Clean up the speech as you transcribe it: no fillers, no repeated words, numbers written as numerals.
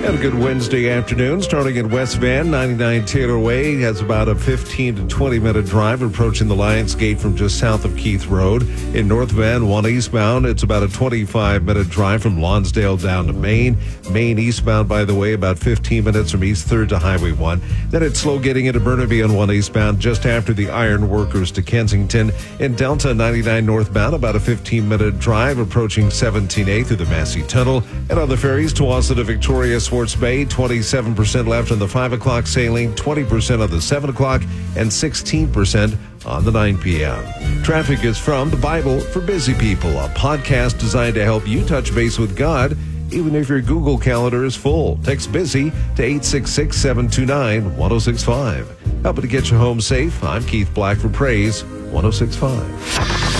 Had a good Wednesday afternoon starting in West Van. 99 Taylor Way has about a 15 to 20 minute drive approaching the Lions Gate from just south of Keith Road. In North Van, 1 eastbound, it's about a 25-minute drive from Lonsdale down to Maine. Maine eastbound, by the way, about 15 minutes from East 3rd to Highway 1. Then it's slow getting into Burnaby on 1 eastbound just after the Iron Workers to Kensington. In Delta, 99 northbound, about a 15-minute drive approaching 17A through the Massey Tunnel. And on the ferries, Tuwassa to Victoria, Swartz Bay, 27% left on the 5 o'clock sailing, 20% on the 7 o'clock, and 16% on the 9 p.m. Traffic is from The Bible for Busy People, a podcast designed to help you touch base with God, even if your Google Calendar is full. Text BUSY to 866-729-1065. Helping to get you home safe. I'm Keith Black for Praise 1065.